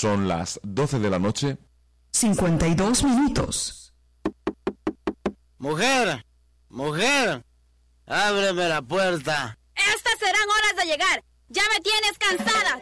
Son las 12 de la noche. 52 minutos. Mujer, ábreme la puerta. Estas serán horas de llegar. Ya me tienes cansada.